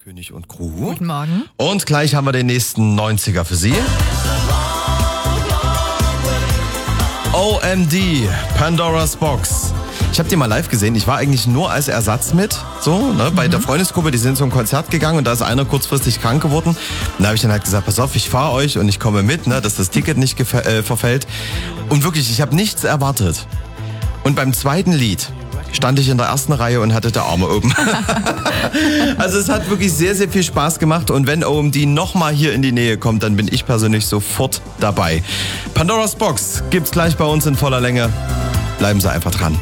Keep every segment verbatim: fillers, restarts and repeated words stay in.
König und Crew. Guten Morgen. Und gleich haben wir den nächsten neunziger für Sie. O M D, Pandora's Box. Ich habe die mal live gesehen. Ich war eigentlich nur als Ersatz mit, so, ne, bei mhm. der Freundesgruppe. Die sind zum Konzert gegangen und da ist einer kurzfristig krank geworden. Und da habe ich dann halt gesagt, pass auf, ich fahre euch und ich komme mit, ne, dass das Ticket nicht gefä- äh, verfällt. Und wirklich, ich habe nichts erwartet. Und beim zweiten Lied stand ich in der ersten Reihe und hatte die Arme oben. Also es hat wirklich sehr, sehr viel Spaß gemacht. Und wenn O M D nochmal hier in die Nähe kommt, dann bin ich persönlich sofort dabei. Pandora's Box gibt's gleich bei uns in voller Länge. Bleiben Sie einfach dran.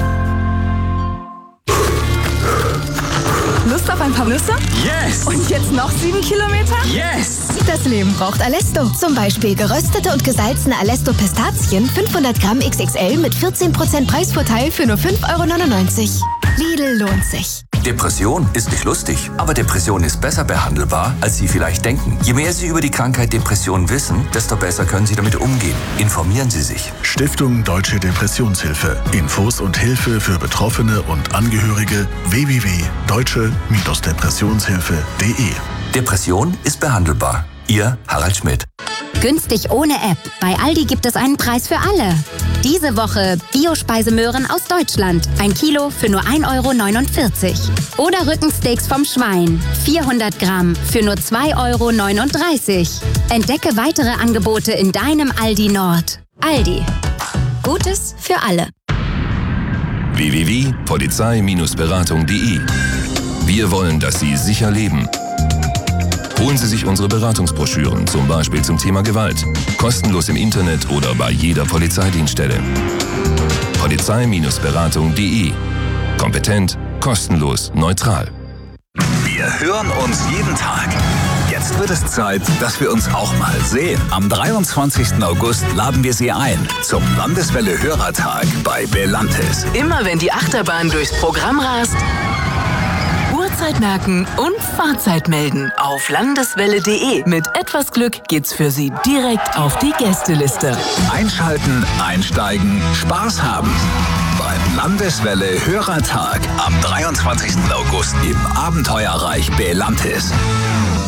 Lust auf ein paar Nüsse? Yes! Und jetzt noch sieben Kilometer? Yes! Das Leben braucht Alesto. Zum Beispiel geröstete und gesalzene Alesto Pistazien, fünfhundert Gramm X X L mit vierzehn Prozent Preisvorteil für nur fünf Euro neunundneunzig. Lidl lohnt sich. Depression ist nicht lustig, aber Depression ist besser behandelbar, als Sie vielleicht denken. Je mehr Sie über die Krankheit Depression wissen, desto besser können Sie damit umgehen. Informieren Sie sich. Stiftung Deutsche Depressionshilfe. Infos und Hilfe für Betroffene und Angehörige w w w punkt deutsche Depressionshilfe punkt de. Depression ist behandelbar. Ihr Harald Schmidt. Günstig ohne App. Bei Aldi gibt es einen Preis für alle. Diese Woche Bio-Speisemöhren aus Deutschland. Ein Kilo für nur ein Euro neunundvierzig. Oder Rückensteaks vom Schwein. vierhundert Gramm für nur zwei Euro neununddreißig. Entdecke weitere Angebote in deinem Aldi Nord. Aldi. Gutes für alle. w w w punkt polizei Bindestrich beratung punkt de. Wir wollen, dass Sie sicher leben. Holen Sie sich unsere Beratungsbroschüren, zum Beispiel zum Thema Gewalt. Kostenlos im Internet oder bei jeder Polizeidienststelle. polizei Bindestrich beratung punkt de. Kompetent, kostenlos, neutral. Wir hören uns jeden Tag. Jetzt wird es Zeit, dass wir uns auch mal sehen. Am dreiundzwanzigsten August laden wir Sie ein zum Landeswelle-Hörertag bei Belantes. Immer wenn die Achterbahn durchs Programm rast, Uhrzeit merken und Fahrzeit melden auf landeswelle punkt de. Mit etwas Glück geht's für Sie direkt auf die Gästeliste. Einschalten, einsteigen, Spaß haben. Beim Landeswelle-Hörertag am dreiundzwanzigsten August im Abenteuerreich Belantes.